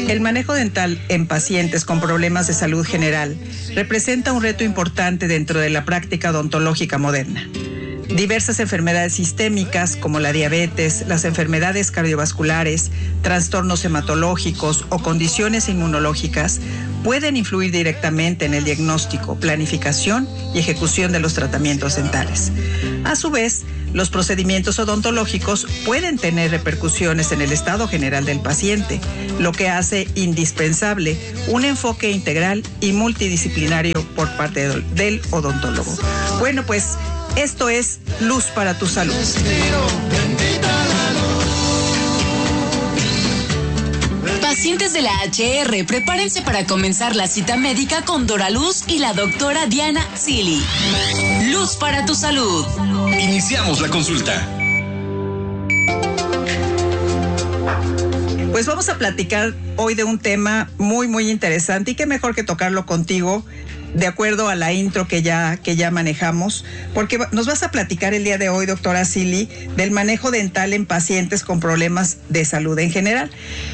El manejo dental en pacientes con problemas de salud general representa un reto importante dentro de la práctica odontológica moderna. Diversas enfermedades sistémicas como la diabetes, las enfermedades cardiovasculares, trastornos hematológicos o condiciones inmunológicas pueden influir directamente en el diagnóstico, planificación y ejecución de los tratamientos dentales. A su vez, los procedimientos odontológicos pueden tener repercusiones en el estado general del paciente, lo que hace indispensable un enfoque integral y multidisciplinario por parte del odontólogo. Bueno, pues esto es Luz para tu Salud. Pacientes de la HR, prepárense para comenzar la cita médica con Dora Luz y la doctora Diana Zilli. Luz para tu Salud. Iniciamos la consulta. Pues vamos a platicar hoy de un tema muy, muy interesante y qué mejor que tocarlo contigo, de acuerdo a la intro que ya manejamos, porque nos vas a platicar el día de hoy, doctora Zilli, del manejo dental en pacientes con problemas de salud en general.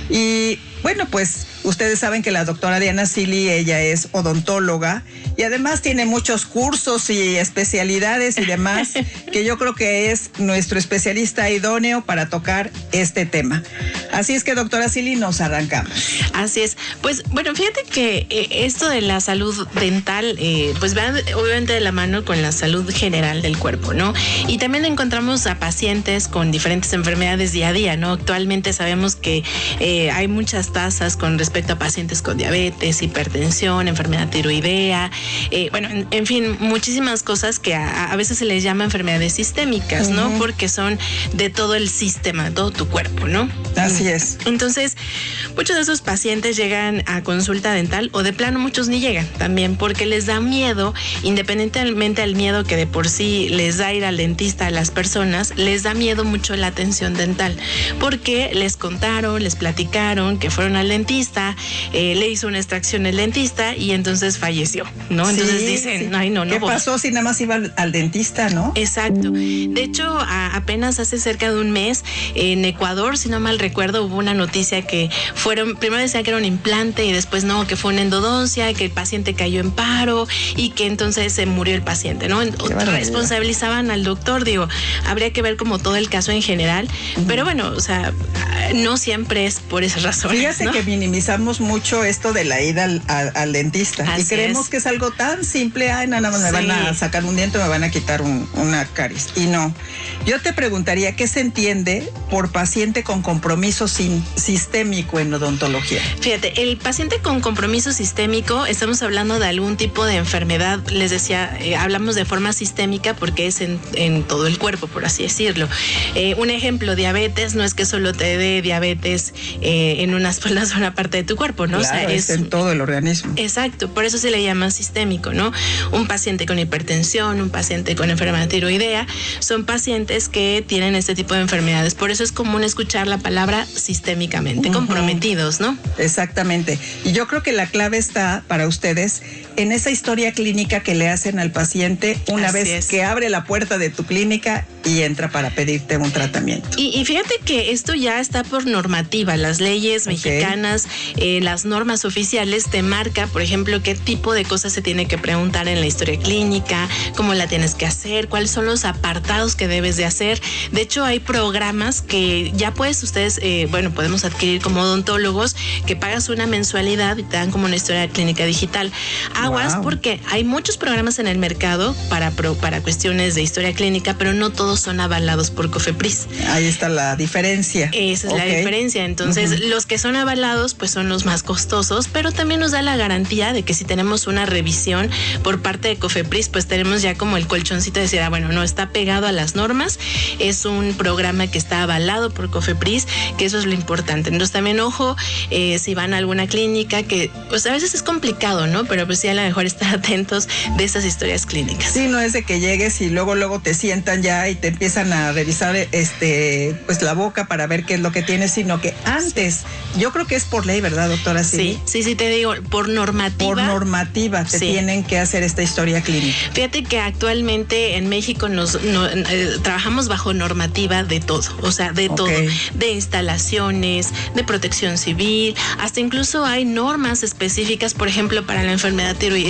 Y bueno, pues ustedes saben que la doctora Diana Zilli, ella es odontóloga y además tiene muchos cursos y especialidades y demás, que yo creo que es nuestro especialista idóneo para tocar este tema. Así es que, doctora Zilli, nos arrancamos. Así es. Pues bueno, fíjate que esto de la salud dental, pues va obviamente de la mano con la salud general del cuerpo, ¿no? Y también encontramos a pacientes con diferentes enfermedades día a día, ¿no? Actualmente sabemos que hay muchas tasas con respecto a pacientes con diabetes, hipertensión, enfermedad tiroidea, bueno, en fin, muchísimas cosas que a veces se les llama enfermedades sistémicas, ¿no? Porque son de todo el sistema, de todo tu cuerpo, ¿no? Así es. Entonces, muchos de esos pacientes llegan a consulta dental o de plano muchos ni llegan también porque les da miedo, independientemente del miedo que de por sí les da ir al dentista a las personas, les da miedo mucho la atención dental porque les contaron, les platicaron que fueron al dentista, le hizo una extracción el dentista y entonces falleció, ¿no? Entonces dicen, ay, no. ¿Qué pasó si nada más iba al dentista, no? Exacto. De hecho, apenas hace cerca de un mes, en Ecuador, si no mal recuerdo, hubo una noticia que primero decía que era un implante y después no, que fue una endodoncia, que el paciente cayó en paro y que entonces se murió el paciente, ¿no? Responsabilizaban al doctor, digo, habría que ver como todo el caso en general, pero bueno, o sea, no siempre es por esas razones. Fíjate, ¿no? Que minimizamos mucho esto de la ida al dentista. Así y creemos que es algo tan simple, ay, nada más me van a sacar un diente, me van a quitar una caries. Y no. Yo te preguntaría, ¿qué se entiende por paciente con compromiso sistémico en odontología? Fíjate, el paciente con compromiso sistémico, estamos hablando de algún tipo de enfermedad, les decía, hablamos de forma sistémica porque es en todo el cuerpo, por así decirlo. Un ejemplo, diabetes, no es que solo te dé diabetes en una sola parte de tu cuerpo, ¿no? Claro, o sea, es en todo el organismo. Exacto, por eso se le llama sistémico, ¿no? Un paciente con hipertensión, un paciente con enfermedad tiroidea, son pacientes que tienen este tipo de enfermedades. Por eso es común escuchar la palabra sistémicamente comprometidos, ¿no? Exactamente. Y yo creo que la clave está para ustedes en esa historia clínica que le hacen al paciente una vez que abre la puerta de tu clínica y entra para pedirte un tratamiento. Y fíjate que esto ya está por normativa. Las leyes mexicanas, las normas oficiales te marca, por ejemplo, qué tipo de cosas se tiene que preguntar en la historia clínica, cómo la tienes que hacer, cuáles son los apartados que debes de hacer. De hecho, hay programas que ya ustedes, podemos adquirir como odontólogos, que pagas una mensualidad y te dan como una historia clínica digital. Aguas, porque hay muchos programas en el mercado para cuestiones de historia clínica, pero no todos son avalados por COFEPRIS. Ahí está la diferencia. Esa es la diferencia. Entonces, los que son avalados, pues son los más costosos, pero también nos da la garantía de que si tenemos una revisión por parte de COFEPRIS, pues tenemos ya como el colchoncito de decir, no está pegado a las normas, es un programa que está avalado por COFEPRIS, que eso es lo importante. Entonces, también ojo, si van a alguna clínica, que pues a veces es complicado, ¿no? Pero pues sí, a lo mejor estar atentos de esas historias clínicas. Sí, no es de que llegues y luego te sientan ya y te empiezan a revisar pues la boca para ver qué es lo que tienes, sino que antes, yo creo que es por ley, ¿verdad, doctora? Sí, te digo, por normativa. Por normativa te tienen que hacer esta historia clínica. Fíjate que actualmente en México trabajamos bajo normativa de todo, o sea, de todo, de instalaciones, de protección civil, hasta incluso hay normas específicas, por ejemplo, para la enfermedad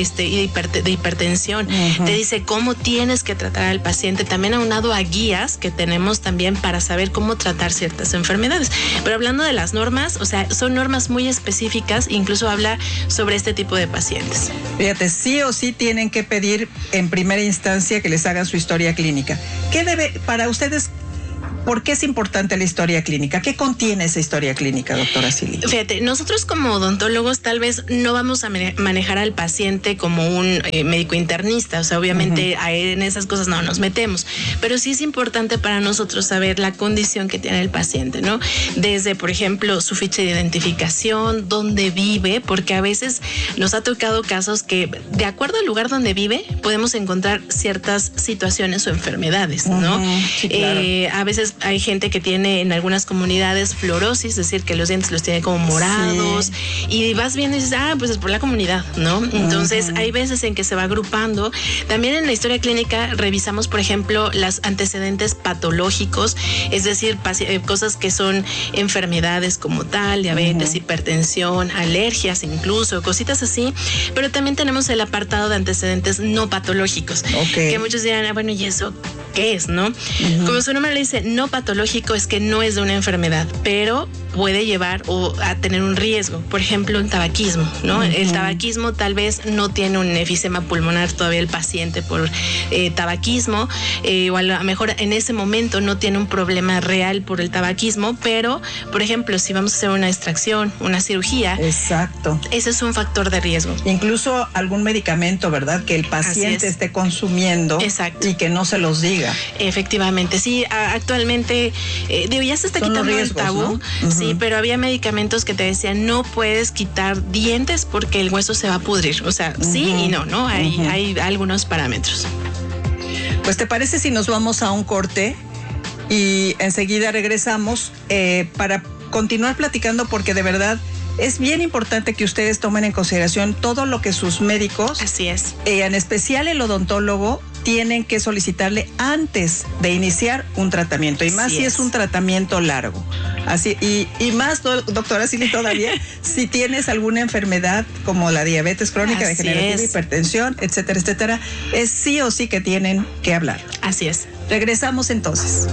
de hipertensión. Te dice cómo tienes que tratar al paciente, también aunado a guías que tenemos también para saber cómo tratar ciertas enfermedades. Pero hablando de las normas, o sea, son normas muy específicas, incluso habla sobre este tipo de pacientes. Fíjate, sí o sí tienen que pedir en primera instancia que les hagan su historia clínica. ¿Qué debe, para ustedes, por qué es importante la historia clínica? ¿Qué contiene esa historia clínica, doctora Cili? Fíjate, nosotros como odontólogos tal vez no vamos a manejar al paciente como un médico internista, o sea, obviamente en esas cosas no nos metemos, pero sí es importante para nosotros saber la condición que tiene el paciente, ¿no? Desde, por ejemplo, su ficha de identificación, dónde vive, porque a veces nos ha tocado casos que, de acuerdo al lugar donde vive, podemos encontrar ciertas situaciones o enfermedades, ¿no? Sí, claro. A veces hay gente que tiene en algunas comunidades fluorosis, es decir, que los dientes los tiene como morados, y vas viendo y dices, pues es por la comunidad, ¿no? Entonces, hay veces en que se va agrupando. También en la historia clínica revisamos, por ejemplo, los antecedentes patológicos, es decir, cosas que son enfermedades como tal, diabetes, hipertensión, alergias incluso, cositas así, pero también tenemos el apartado de antecedentes no patológicos, que muchos dirán, bueno, ¿y eso qué es, no? Como su nombre le dice, no patológico, es que no es de una enfermedad, pero puede llevar a tener un riesgo. Por ejemplo, el tabaquismo, ¿no? El tabaquismo tal vez no tiene un efisema pulmonar todavía el paciente por tabaquismo, o a lo mejor en ese momento no tiene un problema real por el tabaquismo, pero, por ejemplo, si vamos a hacer una extracción, una cirugía, ese es un factor de riesgo. Incluso algún medicamento, ¿verdad? Que el paciente esté consumiendo y que no se los diga. Efectivamente, sí, actualmente, ya se está quitando riesgos, el tabú, ¿no? Sí, pero había medicamentos que te decían, no puedes quitar dientes porque el hueso se va a pudrir, o sea, sí y no, hay algunos parámetros. Pues, ¿te parece si nos vamos a un corte y enseguida regresamos para continuar platicando? Porque de verdad es bien importante que ustedes tomen en consideración todo lo que sus médicos, en especial el odontólogo, tienen que solicitarle antes de iniciar un tratamiento, y más si es un tratamiento largo. Así, y más, doctora Cili, todavía, si tienes alguna enfermedad como la diabetes crónica, degenerativa, hipertensión, etcétera, etcétera, es sí o sí que tienen que hablar. Así es. Regresamos entonces.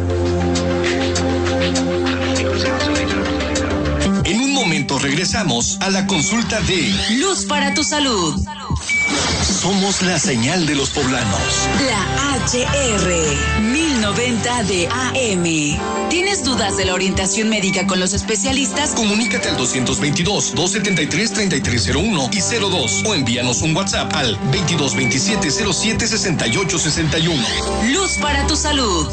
En un momento regresamos a la consulta de Luz para tu salud. Somos la señal de los poblanos. La HR 1090 de AM. ¿Tienes dudas de la orientación médica con los especialistas? Comunícate al 222-273-3301 y 02 o envíanos un WhatsApp al 2227-076861. Luz para tu salud.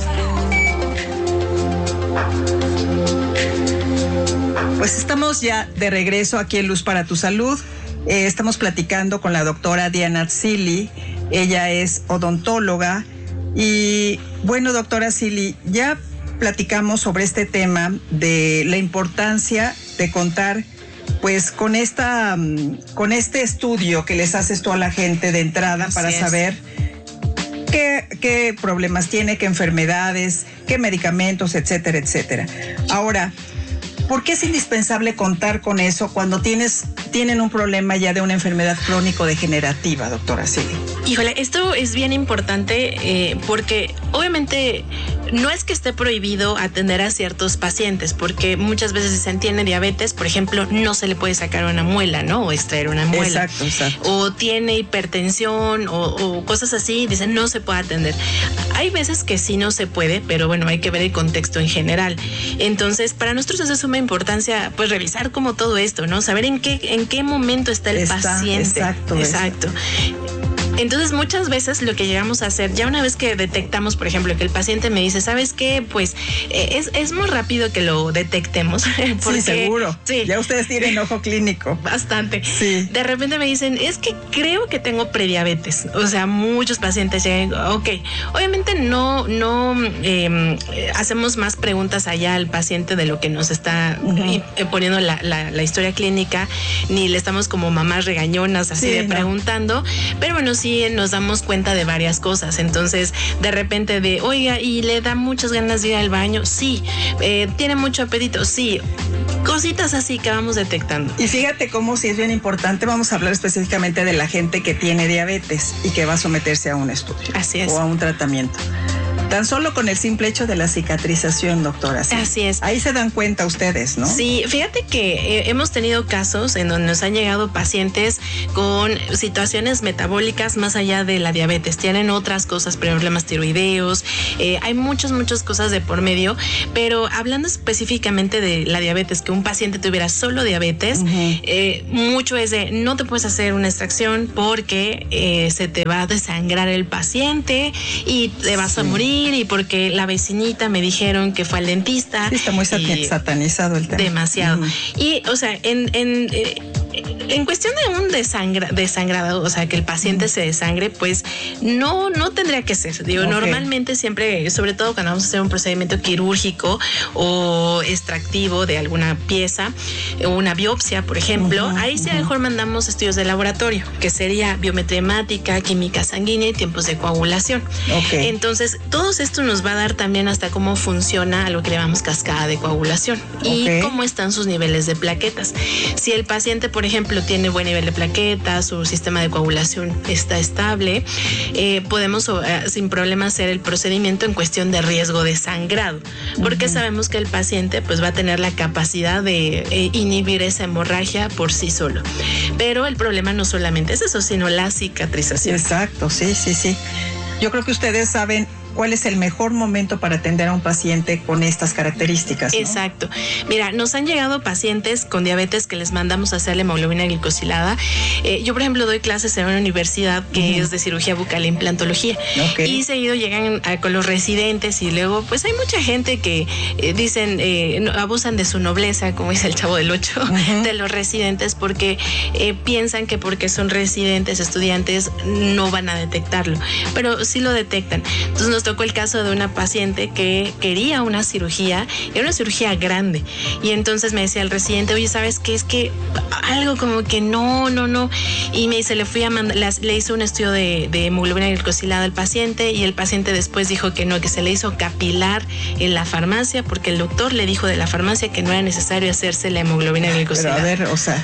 Pues estamos ya de regreso aquí en Luz para tu Salud. Estamos platicando con la doctora Diana Cili. Ella es odontóloga. Y bueno, doctora Cili, ya platicamos sobre este tema de la importancia de contar pues con este estudio que les haces tú a la gente de entrada para saber qué problemas tiene, qué enfermedades, qué medicamentos, etcétera, etcétera. Ahora, ¿por qué es indispensable contar con eso cuando tienen un problema ya de una enfermedad crónico-degenerativa, doctora Cili? Híjole, esto es bien importante porque obviamente no es que esté prohibido atender a ciertos pacientes, porque muchas veces si se tiene diabetes, por ejemplo, no se le puede sacar una muela, ¿no? O extraer una muela. Exacto. O tiene hipertensión o cosas así, dicen no se puede atender. Hay veces que sí no se puede, pero bueno, hay que ver el contexto en general. Entonces, para nosotros es de suma importancia, pues revisar como todo esto, ¿no? Saber en qué momento está el paciente. Exacto. Entonces, muchas veces lo que llegamos a hacer, ya una vez que detectamos, por ejemplo, que el paciente me dice, ¿sabes qué? Pues es muy rápido que lo detectemos. Porque, sí, seguro. Sí. Ya ustedes tienen ojo clínico. Bastante. Sí. De repente me dicen, es que creo que tengo prediabetes. O sea, muchos pacientes llegan, ok. Obviamente no hacemos más preguntas allá al paciente de lo que nos está poniendo la historia clínica, ni le estamos como mamás regañonas así preguntando, pero bueno, sí nos damos cuenta de varias cosas. Entonces, de repente oiga, ¿y le da muchas ganas de ir al baño? Sí. ¿Tiene mucho apetito? Sí. Cositas así que vamos detectando. Y fíjate cómo sí es bien importante, vamos a hablar específicamente de la gente que tiene diabetes y que va a someterse a un estudio. Así es. O a un tratamiento. Tan solo con el simple hecho de la cicatrización, doctora. ¿Sí? Así es. Ahí se dan cuenta ustedes, ¿no? Sí, fíjate que hemos tenido casos en donde nos han llegado pacientes con situaciones metabólicas más allá de la diabetes. Tienen otras cosas, problemas tiroideos, hay muchas cosas de por medio, pero hablando específicamente de la diabetes, que un paciente tuviera solo diabetes, mucho es de no te puedes hacer una extracción porque se te va a desangrar el paciente y te vas a morir, y porque la vecinita me dijeron que fue al dentista. Sí, está muy satanizado el tema. Demasiado. Y, o sea, en cuestión de un desangrado, o sea, que el paciente se desangre, pues no tendría que ser. Digo, normalmente siempre, sobre todo cuando vamos a hacer un procedimiento quirúrgico o extractivo de alguna pieza, una biopsia, por ejemplo, ahí sí a lo mejor mandamos estudios de laboratorio, que sería biometría hemática, química sanguínea y tiempos de coagulación. Entonces, todo esto nos va a dar también hasta cómo funciona a lo que llamamos cascada de coagulación y cómo están sus niveles de plaquetas. Si el paciente, por ejemplo, tiene buen nivel de plaquetas, su sistema de coagulación está estable, podemos sin problema hacer el procedimiento en cuestión de riesgo de sangrado, porque sabemos que el paciente pues va a tener la capacidad de inhibir esa hemorragia por sí solo. Pero el problema no solamente es eso, sino la cicatrización. Exacto, sí. Yo creo que ustedes saben cuál es el mejor momento para atender a un paciente con estas características, ¿no? Exacto. Mira, nos han llegado pacientes con diabetes que les mandamos a hacer la hemoglobina glicosilada. Yo, por ejemplo, doy clases en una universidad que es de cirugía bucal e implantología. Y seguido llegan con los residentes y luego, pues hay mucha gente que dicen, abusan de su nobleza, como dice el Chavo del 8, de los residentes, porque piensan que porque son residentes, estudiantes, no van a detectarlo. Pero sí lo detectan. Entonces nos tocó el caso de una paciente que quería una cirugía, era una cirugía grande, y entonces me decía el residente, oye, ¿sabes qué? Es que algo como que no, y me dice, le fui a mandar, le hizo un estudio de hemoglobina glicosilada al paciente, y el paciente después dijo que no, que se le hizo capilar en la farmacia, porque el doctor le dijo de la farmacia que no era necesario hacerse la hemoglobina glicosilada. Pero a ver, o sea,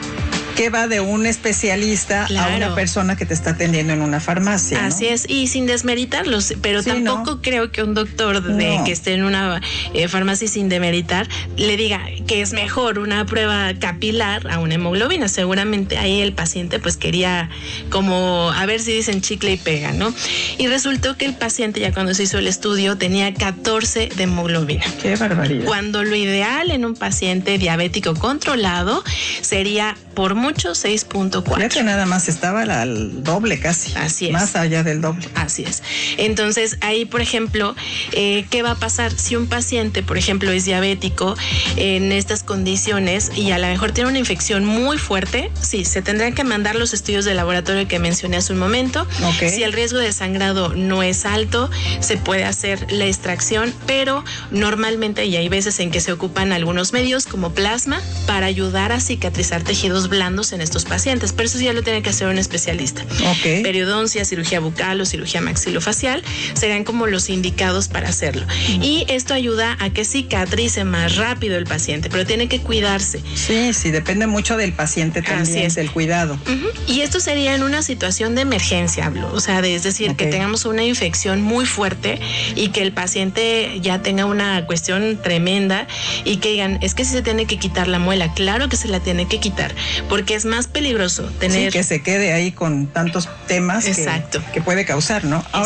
¿qué va de un especialista a una persona que te está atendiendo en una farmacia? Así es, y sin desmeritarlos, pero tampoco creo que un doctor que esté en una farmacia, sin demeritar, le diga que es mejor una prueba capilar a una hemoglobina. Seguramente ahí el paciente pues quería como a ver si dicen chicle y pega, ¿no? Y resultó que el paciente, ya cuando se hizo el estudio, tenía 14 de hemoglobina. ¡Qué barbaridad! Cuando lo ideal en un paciente diabético controlado sería por mucho 6.4. Ya que nada más estaba al doble casi. Así es. Más allá del doble. Así es. Entonces, ahí, por ejemplo, ¿qué va a pasar? Si un paciente, por ejemplo, es diabético en estas condiciones y a lo mejor tiene una infección muy fuerte, sí, se tendrán que mandar los estudios de laboratorio que mencioné hace un momento. Si el riesgo de sangrado no es alto, se puede hacer la extracción, pero normalmente, y hay veces en que se ocupan algunos medios como plasma para ayudar a cicatrizar tejidos blandos en estos pacientes, pero eso ya lo tiene que hacer un especialista. Periodoncia, cirugía bucal o cirugía maxilofacial serán como los indicados para hacerlo. Y esto ayuda a que cicatrice más rápido el paciente, pero tiene que cuidarse. Sí, depende mucho del paciente también, del cuidado. Y esto sería en una situación de emergencia, hablo. O sea, es decir, que tengamos una infección muy fuerte y que el paciente ya tenga una cuestión tremenda y que digan, es que si se tiene que quitar la muela. Claro que se la tiene que quitar, porque es más peligroso tener... Sí, que se quede ahí con tantos temas que puede causar, ¿no? Exacto. Ahora,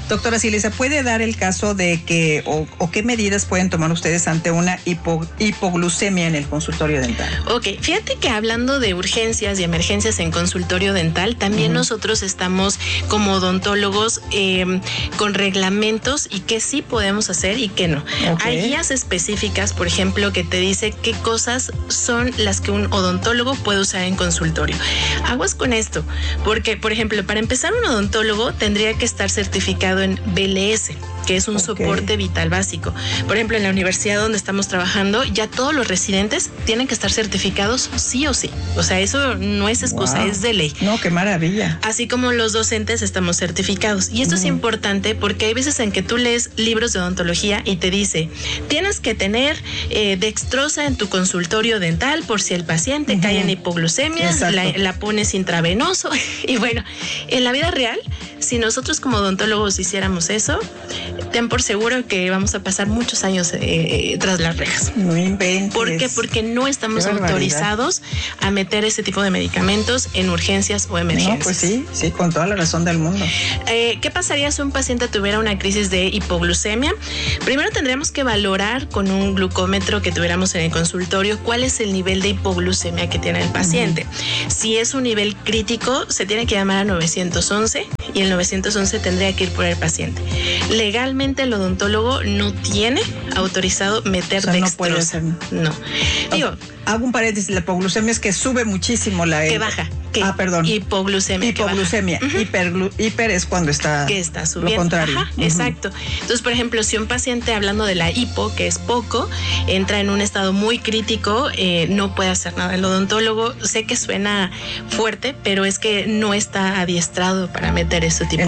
Doctora Silly, ¿se puede dar el caso de que, o qué medidas pueden tomar ustedes ante una hipoglucemia en el consultorio dental? Ok, fíjate que hablando de urgencias y emergencias en consultorio dental, también nosotros estamos como odontólogos con reglamentos y qué sí podemos hacer y qué no. Hay guías específicas, por ejemplo, que te dice qué cosas son las que un odontólogo puede usar en consultorio. Aguas con esto, porque, por ejemplo, para empezar, un odontólogo tendría que estar certificado en BLS, que es un soporte vital básico. Por ejemplo, en la universidad donde estamos trabajando, ya todos los residentes tienen que estar certificados sí o sí. O sea, eso no es excusa, es de ley. No, qué maravilla. Así como los docentes estamos certificados. Y esto es importante porque hay veces en que tú lees libros de odontología y te dice, tienes que tener dextrosa en tu consultorio dental por si el paciente cae en hipoglucemia, la pones intravenoso. Y bueno, en la vida real, si nosotros como odontólogos hiciéramos eso, ten por seguro que vamos a pasar muchos años tras las rejas. No inventes. ¿Por qué? Porque no estamos autorizados a meter ese tipo de medicamentos en urgencias o emergencias. No, pues sí, con toda la razón del mundo. ¿Qué pasaría si un paciente tuviera una crisis de hipoglucemia? Primero tendríamos que valorar con un glucómetro que tuviéramos en el consultorio cuál es el nivel de hipoglucemia que tiene el paciente. Si es un nivel crítico, se tiene que llamar a 911 y el 911 tendría que ir por el paciente. Legalmente el odontólogo no tiene autorizado meter dextrosa. No puede hacer. No. Digo, hago un paréntesis, la hipoglucemia es que sube muchísimo la... Que baja. Perdón. Hipoglucemia. Hipoglucemia. Hiper es cuando está... Que está subiendo. Lo contrario. Exacto. Entonces, por ejemplo, si un paciente, hablando de la hipo, que es poco, entra en un estado muy crítico, no puede hacer nada. El odontólogo, sé que suena fuerte, pero es que no está adiestrado para meter ese tipo